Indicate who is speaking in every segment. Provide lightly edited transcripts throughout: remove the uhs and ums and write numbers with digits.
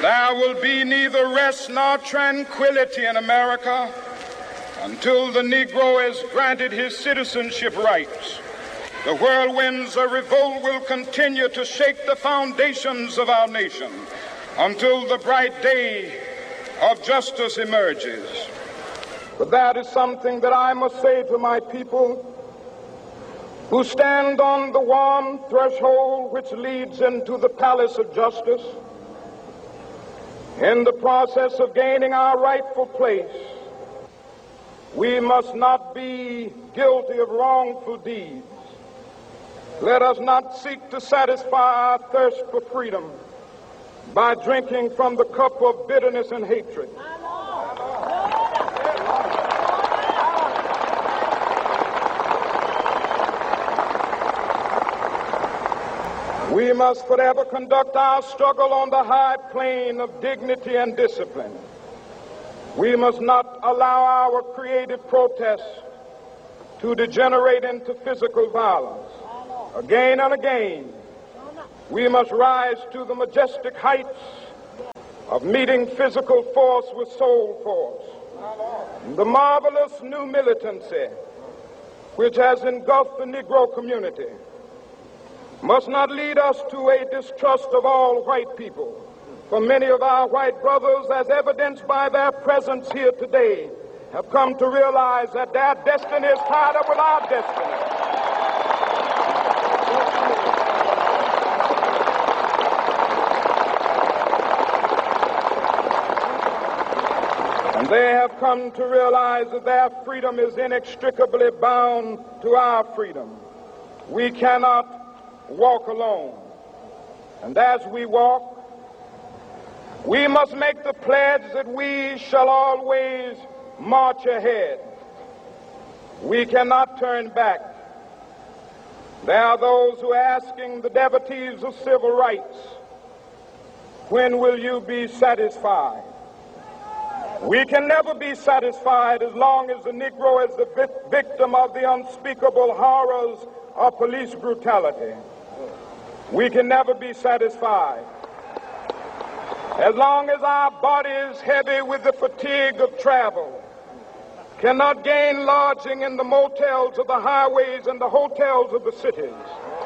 Speaker 1: There will be neither rest nor tranquility in America until the Negro is granted his citizenship rights. The whirlwinds of revolt will continue to shake the foundations of our nation until the bright day of justice emerges. But that is something that I must say to my people who stand on the warm threshold which leads into the palace of justice. In the process of gaining our rightful place, we must not be guilty of wrongful deeds. Let us not seek to satisfy our thirst for freedom by drinking from the cup of bitterness and hatred. We must forever conduct our struggle on the high plane of dignity and discipline. We must not allow our creative protests to degenerate into physical violence. Again and again, we must rise to the majestic heights of meeting physical force with soul force. The marvelous new militancy which has engulfed the Negro community must not lead us to a distrust of all white people. For many of our white brothers, as evidenced by their presence here today, have come to realize that their destiny is tied up with our destiny. And they have come to realize that their freedom is inextricably bound to our freedom. We cannot walk alone. And as we walk, we must make the pledge that we shall always march ahead. We cannot turn back. There are those who are asking the devotees of civil rights, when will you be satisfied? We can never be satisfied as long as the Negro is the victim of the unspeakable horrors of police brutality. We can never be satisfied as long as our bodies, heavy with the fatigue of travel, cannot gain lodging in the motels of the highways and the hotels of the cities.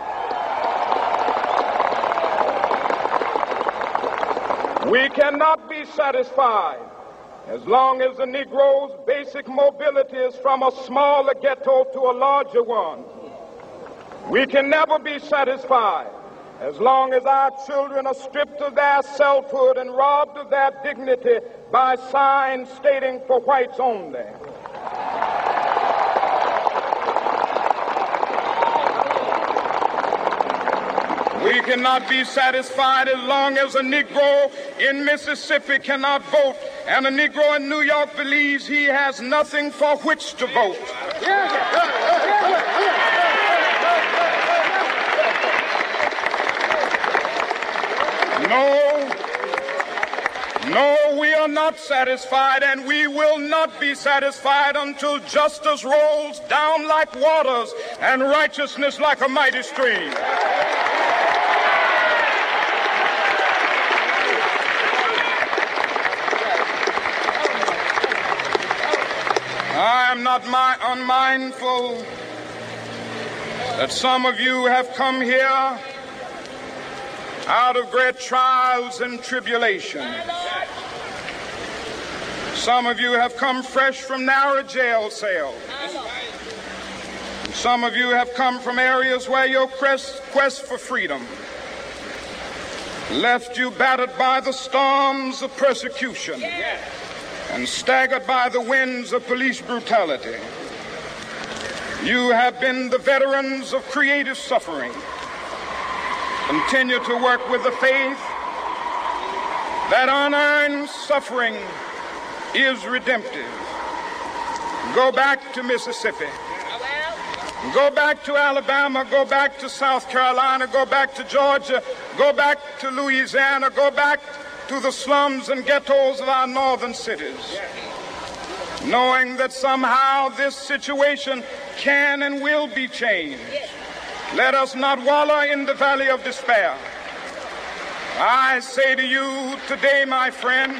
Speaker 1: We cannot be satisfied as long as the Negro's basic mobility is from a smaller ghetto to a larger one. We can never be satisfied as long as our children are stripped of their selfhood and robbed of their dignity by signs stating for whites only. We cannot be satisfied as long as a Negro in Mississippi cannot vote and a Negro in New York believes he has nothing for which to vote. No, we are not satisfied, and we will not be satisfied until justice rolls down like waters and righteousness like a mighty stream. I am not unmindful that some of you have come here out of great trials and tribulations. Some of you have come fresh from narrow jail cells. Some of you have come from areas where your quest for freedom left you battered by the storms of persecution and staggered by the winds of police brutality. You have been the veterans of creative suffering. Continue to work with the faith that unearned suffering is redemptive. Go back to Mississippi. Go back to Alabama. Go back to South Carolina. Go back to Georgia. Go back to Louisiana. Go back to the slums and ghettos of our northern cities, knowing that somehow this situation can and will be changed. Let us not wallow in the valley of despair. I say to you today, my friends,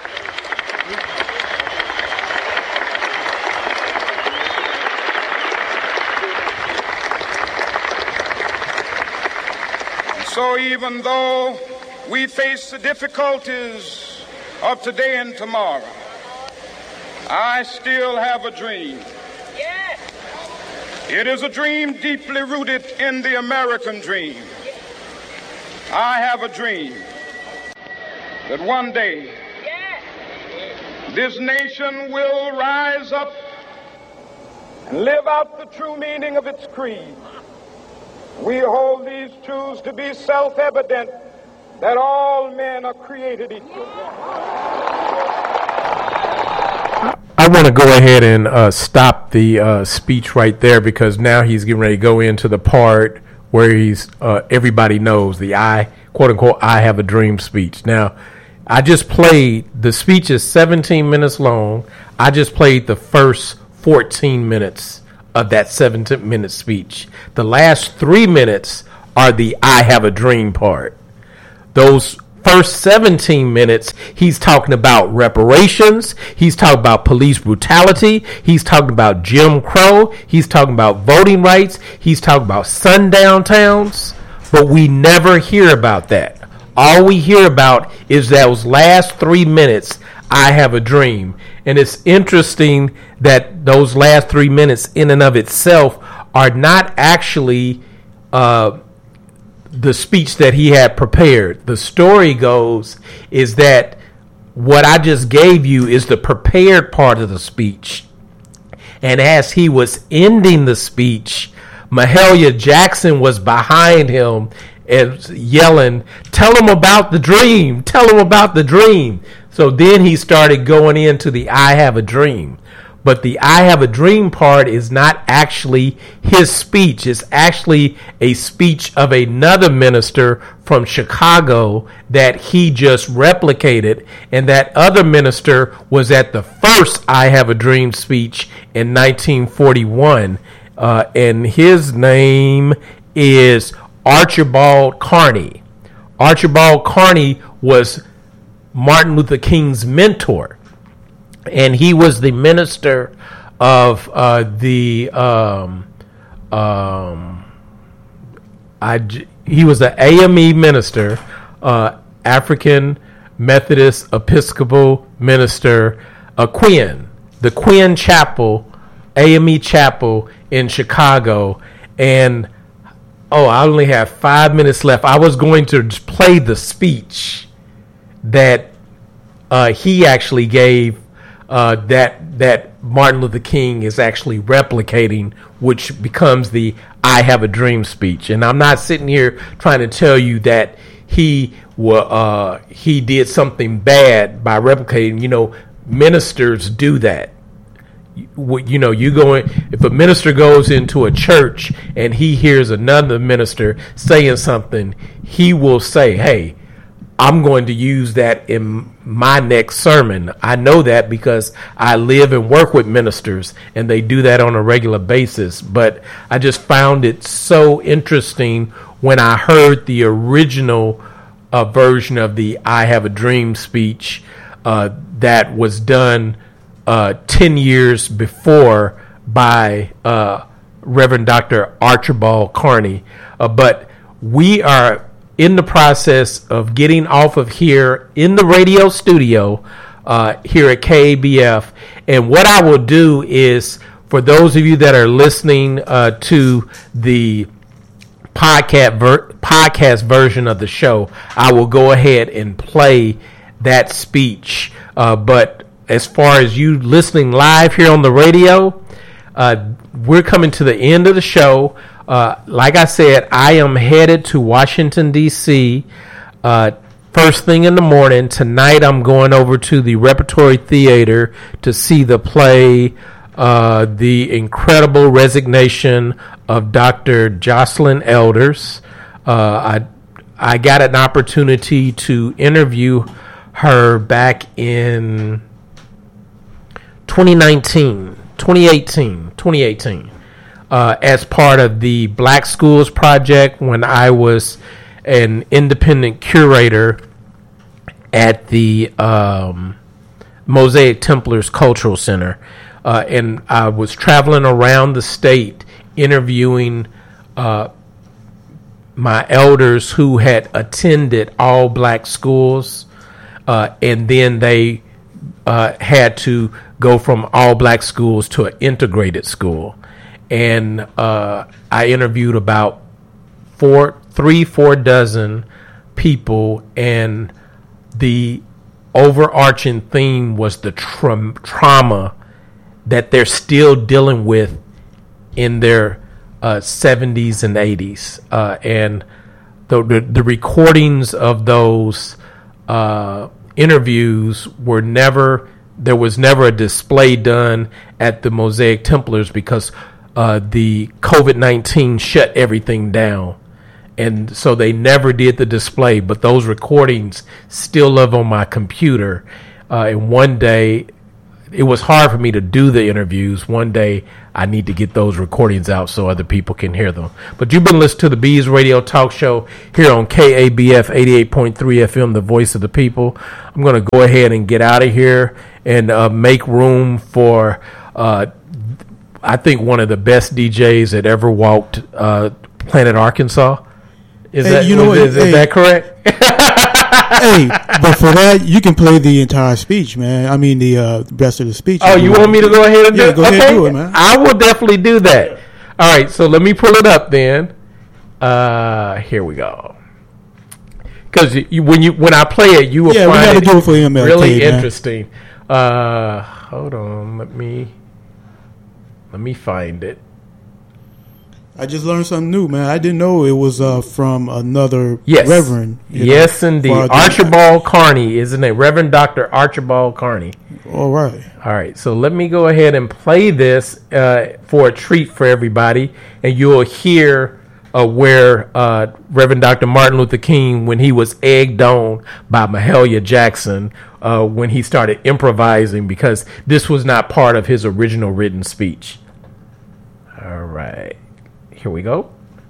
Speaker 1: so even though we face the difficulties of today and tomorrow, I still have a dream. Yes. It is a dream deeply rooted in the American dream. I have a dream that one day this nation will rise up and live out the true meaning of its creed. We hold these truths to be self-evident, that all men are created equal.
Speaker 2: I want to go ahead and stop the speech right there, because now he's getting ready to go into the part where he's everybody knows the quote unquote I have a dream speech. Now, I just played, the speech is 17 minutes long. I just played the first 14 minutes of that 17-minute speech. The last 3 minutes are the I have a dream part. Those first 17 minutes, he's talking about reparations. He's talking about police brutality. He's talking about Jim Crow. He's talking about voting rights. He's talking about sundown towns. But we never hear about that. All we hear about is those last 3 minutes, I have a dream. And it's interesting that those last 3 minutes in and of itself are not actually the speech that he had prepared. The story goes is that what I just gave you is the prepared part of the speech. And as he was ending the speech, Mahalia Jackson was behind him and yelling, "Tell him about the dream. Tell him about the dream." So then he started going into the I have a dream. But the I have a dream part is not actually his speech. It's actually a speech of another minister from Chicago that he just replicated. And that other minister was at the first I have a dream speech in 1941. And his name is Archibald Carney. Archibald Carney was Martin Luther King's mentor. And he was the minister of he was an AME minister, African Methodist Episcopal minister, Quinn, the Quinn Chapel, AME Chapel in Chicago. And I only have 5 minutes left. I was going to play the speech that he actually gave. That Martin Luther King is actually replicating, which becomes the I have a dream speech. And I'm not sitting here trying to tell you that he did something bad by replicating. Ministers do that. You go in, if a minister goes into a church and he hears another minister saying something, he will say, "Hey, I'm going to use that in my next sermon." I know that because I live and work with ministers, and they do that on a regular basis. But I just found it so interesting when I heard the original version of the I have a dream speech that was done 10 years before by Reverend Dr. Archibald Carney. But we are in the process of getting off of here in the radio studio here at KABF. And what I will do is, for those of you that are listening to the podcast version of the show, I will go ahead and play that speech. But as far as you listening live here on the radio, we're coming to the end of the show. Like I said, I am headed to Washington, D.C. First thing in the morning. Tonight I'm going over to the Repertory Theater to see the play, The Incredible Resignation of Dr. Jocelyn Elders. I got an opportunity to interview her back in 2018. As part of the Black Schools Project, when I was an independent curator at the Mosaic Templars Cultural Center. And I was traveling around the state interviewing my elders who had attended all black schools, and then they had to go from all black schools to an integrated school. And I interviewed about 4 dozen people, and the overarching theme was the trauma that they're still dealing with in their 70s and 80s. And the recordings of those interviews were never, there was never a display done at the Mosaic Templars because the COVID-19 shut everything down. And so they never did the display, but those recordings still live on my computer. And one day, it was hard for me to do the interviews. One day, I need to get those recordings out so other people can hear them. But you've been listening to the Bees Radio Talk Show here on KABF 88.3 FM, the voice of the people. I'm going to go ahead and get out of here and make room for, I think, one of the best DJs that ever walked Planet Arkansas. Is that correct?
Speaker 3: Hey, but for that, you can play the entire speech, man. I mean, the rest of the speech.
Speaker 2: Oh, you want me to go ahead and do it?
Speaker 3: Go ahead and do it, man.
Speaker 2: I will definitely do that. All right, so let me pull it up then. Here we go. Because when I play it, you will find it,
Speaker 3: do it for MLK,
Speaker 2: really
Speaker 3: man.
Speaker 2: interesting. Hold on, let me find it.
Speaker 3: I just learned something new, man. I didn't know it was from another
Speaker 2: Yes.
Speaker 3: reverend.
Speaker 2: Yes, indeed. Archibald Carney, isn't it? Reverend Dr. Archibald Carney.
Speaker 3: All right.
Speaker 2: All right, so let me go ahead and play this for a treat for everybody, and you'll hear where Reverend Dr. Martin Luther King, when he was egged on by Mahalia Jackson, when he started improvising, because this was not part of his original written speech. All right. Here we go.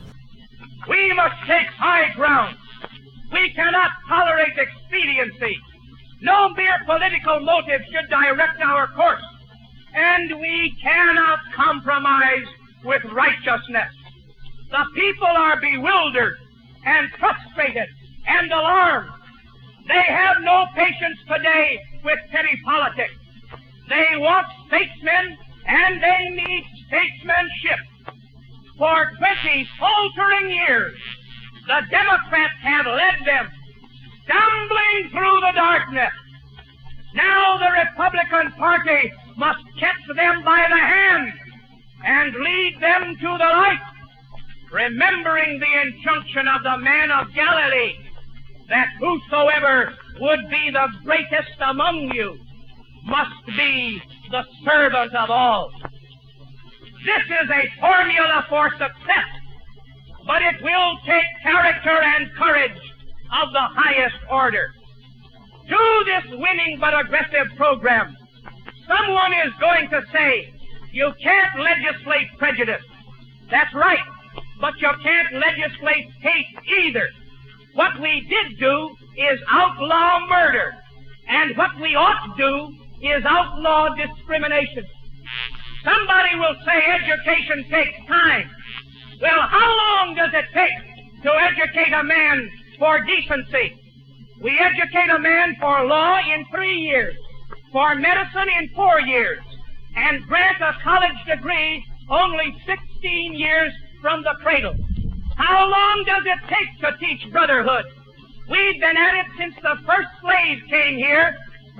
Speaker 4: We must take high ground. We cannot tolerate expediency. No mere political motive should direct our course. And we cannot compromise with righteousness. The people are bewildered and frustrated and alarmed. They have no patience today with petty politics. They want statesmen, and they need statesmanship. For 20 faltering years, the Democrats have led them, stumbling through the darkness. Now the Republican Party must catch them by the hand and lead them to the light, remembering the injunction of the man of Galilee, that whosoever would be the greatest among you must be the servant of all. This is a formula for success, but it will take character and courage of the highest order. To this winning but aggressive program, someone is going to say, you can't legislate prejudice. That's right, but you can't legislate hate either. What we did do is outlaw murder, and what we ought to do is outlaw discrimination. Somebody will say education takes time. Well, how long does it take to educate a man for decency? We educate a man for law in 3 years, for medicine in 4 years, and grant a college degree only 16 years from the cradle. How long does it take to teach brotherhood? We've been at it since the first slaves came here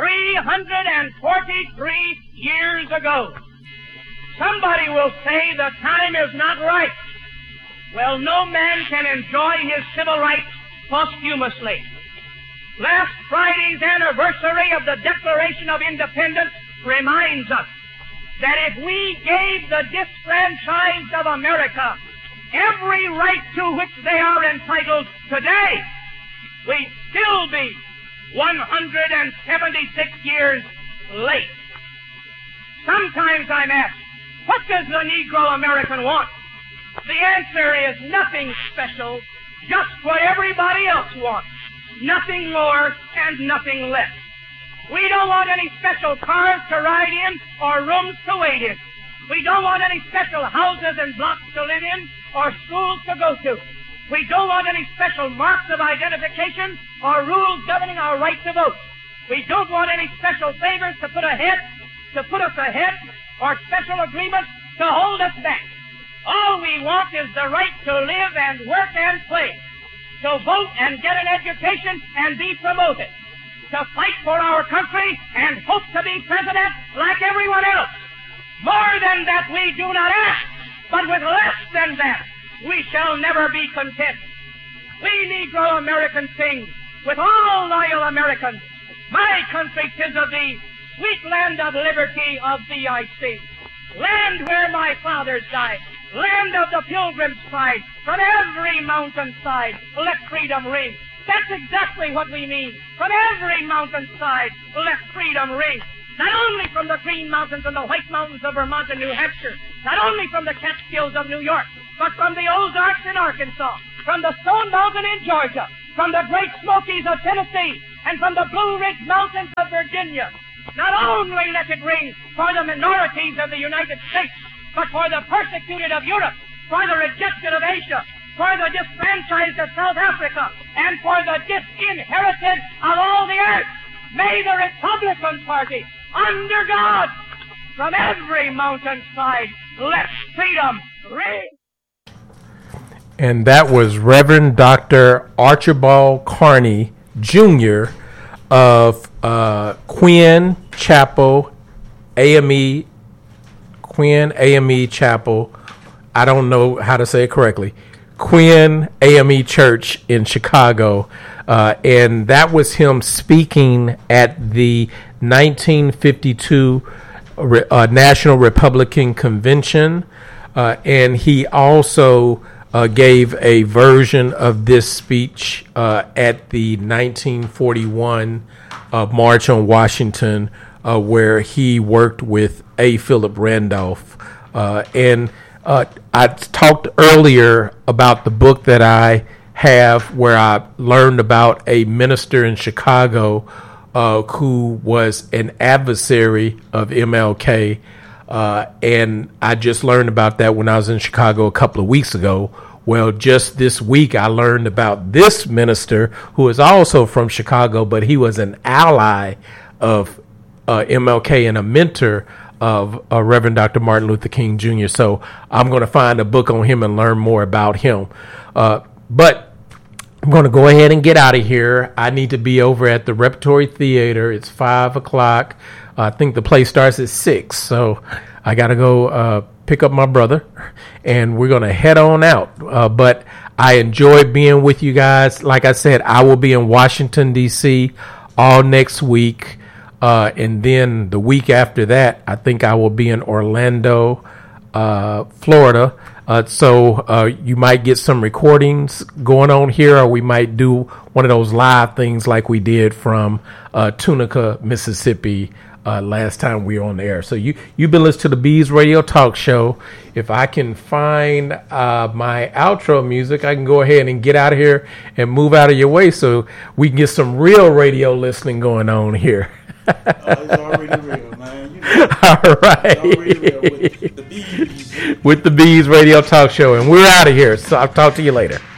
Speaker 4: 343 years ago. Somebody will say the time is not right. Well, no man can enjoy his civil rights posthumously. Last Friday's anniversary of the Declaration of Independence reminds us that if we gave the disfranchised of America every right to which they are entitled today, we'd still be 176 years late. Sometimes I'm asked, what does the Negro American want? The answer is nothing special, just what everybody else wants. Nothing more and nothing less. We don't want any special cars to ride in or rooms to wait in. We don't want any special houses and blocks to live in or schools to go to. We don't want any special marks of identification or rules governing our right to vote. We don't want any special favors to put us ahead, or special agreements to hold us back. All we want is the right to live and work and play, to vote and get an education and be promoted, to fight for our country and hope to be president like everyone else. More than that we do not ask, but with less than that we shall never be content. We Negro Americans sing with all loyal Americans, my country 'tis of thee, sweet land of liberty, of thee I sing. Land where my fathers died, land of the pilgrim's pride, from every mountainside let freedom ring. That's exactly what we mean. From every mountainside let freedom ring. Not only from the Green Mountains and the White Mountains of Vermont and New Hampshire, not only from the Catskills of New York, but from the Ozarks in Arkansas, from the Stone Mountain in Georgia, from the Great Smokies of Tennessee, and from the Blue Ridge Mountains of Virginia. Not only let it ring for the minorities of the United States, but for the persecuted of Europe, for the rejected of Asia, for the disfranchised of South Africa, and for the disinherited of all the earth. May the Republican Party, under God, from every mountainside, let freedom ring.
Speaker 2: And that was Reverend Dr. Archibald Carney, Jr. of Quinn Chapel, Quinn AME Chapel. I don't know how to say it correctly. Quinn AME Church in Chicago. And that was him speaking at the 1952 National Republican Convention. And he also gave a version of this speech at the 1941 March on Washington, where he worked with A. Philip Randolph. And I talked earlier about the book that I have where I learned about a minister in Chicago who was an adversary of MLK. And I just learned about that when I was in Chicago a couple of weeks ago. Well, just this week I learned about this minister who is also from Chicago, but he was an ally of MLK and a mentor of Reverend Dr. Martin Luther King Jr. So I'm going to find a book on him and learn more about him. But I'm going to go ahead and get out of here. I need to be over at the Repertory Theater. It's 5 o'clock. I think the play starts at 6. So I got to go pick up my brother, and we're going to head on out. But I enjoyed being with you guys. Like I said, I will be in Washington, D.C. all next week. And then the week after that, I think I will be in Orlando, Florida. So you might get some recordings going on here, or we might do one of those live things like we did from Tunica, Mississippi last time we were on the air. So you've been listening to the Bees Radio Talk Show. If I can find my outro music, I can go ahead and get out of here and move out of your way so we can get some real radio listening going on here.
Speaker 3: It's already real, man. You know,
Speaker 2: all right.
Speaker 3: It's already real with the Bees.
Speaker 2: With the Bees Radio Talk Show. And we're out of here. So I'll talk to you later.